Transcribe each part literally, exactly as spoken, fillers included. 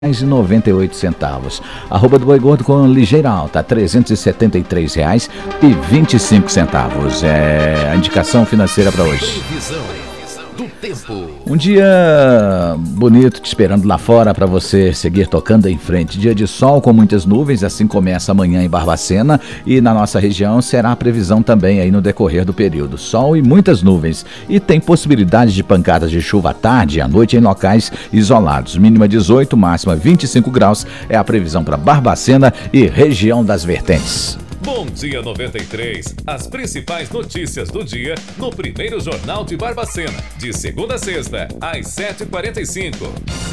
e noventa e oito centavos. Arroba do boi gordo com ligeira alta, trezentos e setenta e três reais e vinte e cinco centavos. É a indicação financeira para hoje. Previsão do tempo. Um dia bonito te esperando lá fora para você seguir tocando em frente. Dia de sol com muitas nuvens, assim começa amanhã em Barbacena e na nossa região será a previsão também aí no decorrer do período. Sol e muitas nuvens e tem possibilidade de pancadas de chuva à tarde e à noite em locais isolados. Mínima dezoito, máxima vinte e cinco graus é a previsão para Barbacena e região das Vertentes. Bom Dia noventa e três, as principais notícias do dia no primeiro Jornal de Barbacena, de segunda a sexta, às sete e quarenta e cinco.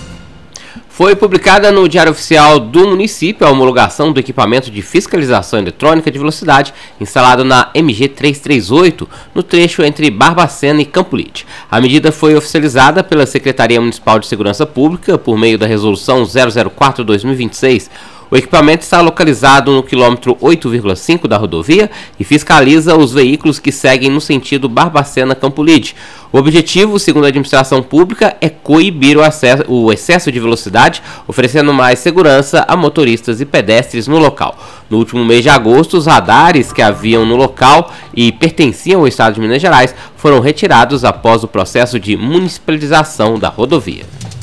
Foi publicada no Diário Oficial do Município a homologação do equipamento de fiscalização eletrônica de velocidade instalado na M G trezentos e trinta e oito, no trecho entre Barbacena e Campo Lite. A medida foi oficializada pela Secretaria Municipal de Segurança Pública por meio da Resolução zero zero quatro barra dois mil e vinte e seis. O equipamento está localizado no quilômetro oito vírgula cinco da rodovia e fiscaliza os veículos que seguem no sentido Barbacena-Campo Lite. O objetivo, segundo a administração pública, é coibir o, acesso, o excesso de velocidade, oferecendo mais segurança a motoristas e pedestres no local. No último mês de agosto, os radares que haviam no local e pertenciam ao estado de Minas Gerais foram retirados após o processo de municipalização da rodovia.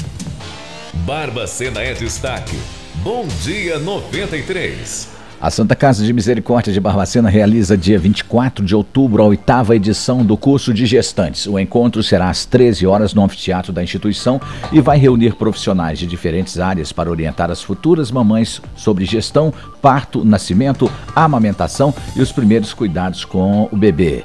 Barbacena é destaque. Bom Dia noventa e três. A Santa Casa de Misericórdia de Barbacena realiza dia vinte e quatro de outubro a oitava edição do curso de gestantes. O encontro será às treze horas no anfiteatro da instituição e vai reunir profissionais de diferentes áreas para orientar as futuras mamães sobre gestão, parto, nascimento, amamentação e os primeiros cuidados com o bebê.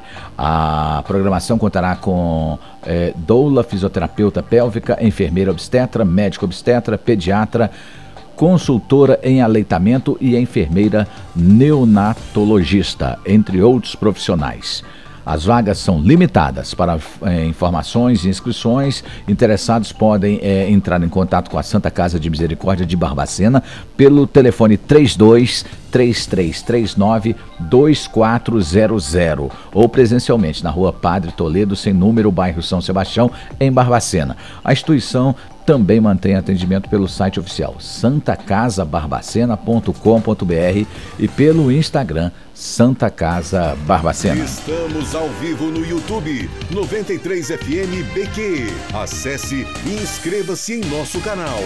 A programação contará com é, doula, fisioterapeuta pélvica, enfermeira obstetra, médico obstetra, pediatra, consultora em aleitamento e enfermeira neonatologista, entre outros profissionais. As vagas são limitadas. Para é, informações e inscrições, interessados podem é, entrar em contato com a Santa Casa de Misericórdia de Barbacena pelo telefone trinta e dois, três três três nove, dois quatro zero zero ou presencialmente na Rua Padre Toledo, sem número, bairro São Sebastião, em Barbacena. A instituição também mantém atendimento pelo site oficial santa casa barbacena ponto com ponto br e pelo Instagram Santa Casa Barbacena. Estamos ao vivo no YouTube noventa e três F M B Q. Acesse e inscreva-se em nosso canal.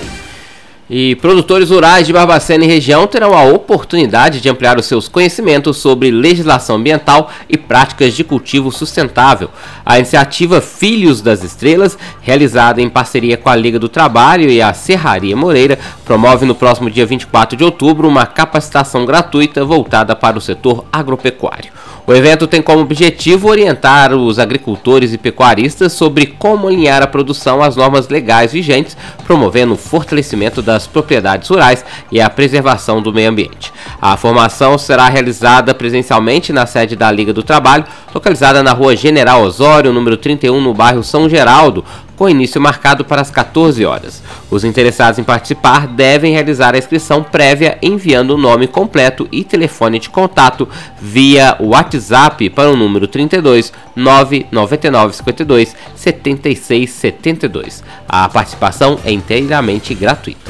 E produtores rurais de Barbacena e região terão a oportunidade de ampliar os seus conhecimentos sobre legislação ambiental e práticas de cultivo sustentável. A iniciativa Filhos das Estrelas, realizada em parceria com a Liga do Trabalho e a Serraria Moreira, promove no próximo dia vinte e quatro de outubro uma capacitação gratuita voltada para o setor agropecuário. O evento tem como objetivo orientar os agricultores e pecuaristas sobre como alinhar a produção às normas legais vigentes, promovendo o fortalecimento das propriedades rurais e a preservação do meio ambiente. A formação será realizada presencialmente na sede da Liga do Trabalho, localizada na Rua General Osório, número trinta e um, no bairro São Geraldo, com início marcado para as quatorze horas. Os interessados em participar devem realizar a inscrição prévia enviando o nome completo e telefone de contato via WhatsApp para o número trinta e dois, nove nove nove cinco dois, sete seis sete dois. A participação é inteiramente gratuita.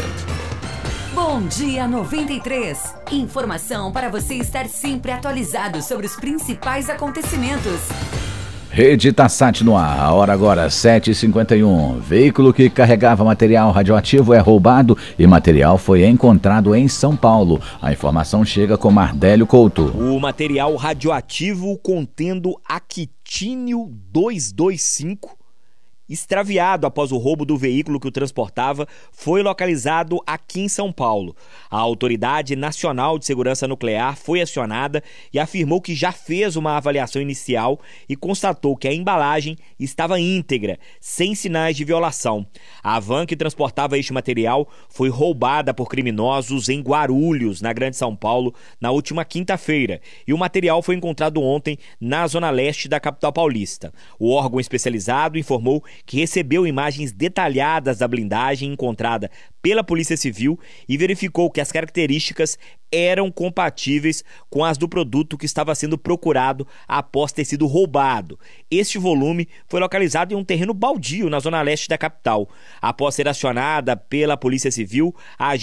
Bom Dia noventa e três. Informação para você estar sempre atualizado sobre os principais acontecimentos. Rede Tassat no ar, a hora agora sete e cinquenta e um. Veículo que carregava material radioativo é roubado e material foi encontrado em São Paulo. A informação chega com Mardélio Couto. O material radioativo contendo actínio duzentos e vinte e cinco, extraviado após o roubo do veículo que o transportava, foi localizado aqui em São Paulo. A Autoridade Nacional de Segurança Nuclear foi acionada e afirmou que já fez uma avaliação inicial e constatou que a embalagem estava íntegra, sem sinais de violação. A van que transportava este material foi roubada por criminosos em Guarulhos, na Grande São Paulo, na última quinta-feira, e o material foi encontrado ontem na zona leste da capital paulista. O órgão especializado informou que recebeu imagens detalhadas da blindagem encontrada pela Polícia Civil e verificou que as características eram compatíveis com as do produto que estava sendo procurado após ter sido roubado. Este volume foi localizado em um terreno baldio na zona leste da capital. Após ser acionada pela Polícia Civil, a